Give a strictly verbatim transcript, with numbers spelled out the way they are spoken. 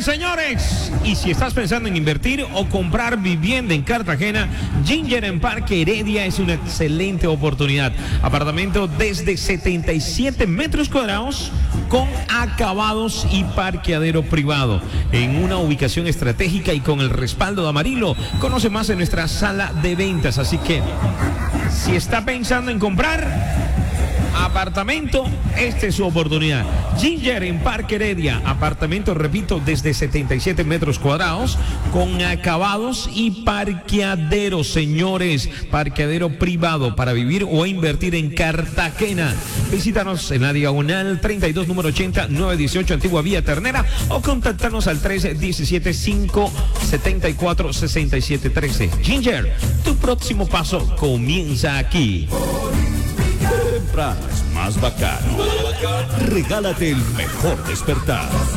señores. Y si estás pensando en invertir o comprar vivienda en Cartagena, Ginger en Parque Heredia es una excelente oportunidad. Apartamento desde setenta y siete metros cuadrados con acabados y parqueadero privado. En una ubicación estratégica y con el respaldo de Amarillo. Conoce más en nuestra sala de ventas. Así que, si está pensando en comprar apartamento, esta es su oportunidad. Ginger en Parque Heredia, apartamento, repito, desde setenta y siete metros cuadrados, con acabados y parqueadero, señores, parqueadero privado para vivir o invertir en Cartagena. Visítanos en la diagonal treinta y dos, número ochenta, novecientos dieciocho, Antigua Vía Ternera, o contactarnos al tres uno siete, cinco siete cuatro, seis siete uno tres. Ginger, tu próximo paso comienza aquí. Temprano es más bacano. Regálate el mejor despertar.